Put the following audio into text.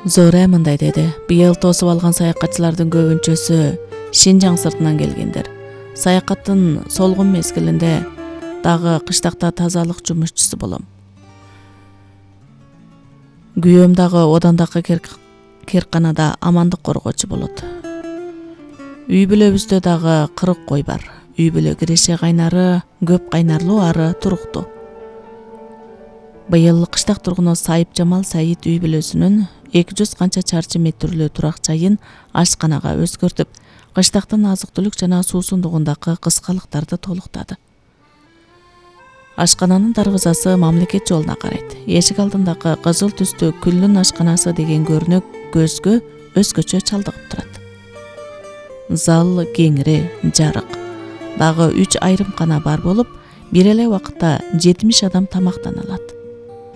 Зоре мындай деди. Быйыл тосуп алган саякатчылардын көбүнчөсү Шинжаң сыртынан келгендер. Саякаттын солгун мезгилинде дагы кыштакта тазалык жумушчусу болом. Күйөөм дагы одондагы керканада амандык коргоочу болот. Үй бүлөбүздө дагы 40 кой бар. Үй бүлө киреше кайнары, көп кайнарлуу ары туруктуу. Быйыл кыштак тургуну Сайып Жамал Саид үй бүлөсүнүн 200 канча чарчы метрлүү турак жайын ашканага өзгөртүп, кыштактын азык-түлүк жана суусундугундагы кыскалыктарды толуктады. Ашкананын дарбазасы мамлекет жолуна карайт. Эшик алдындагы кызыл түстүү күллүн ашканасы деген көрүнөк көзгө өзгөчө чалдыгып турат. Зал кеңири, жарык. Дагы 3 айрымкана бар болуп, бир эле убакытта 70 адам тамактана алат.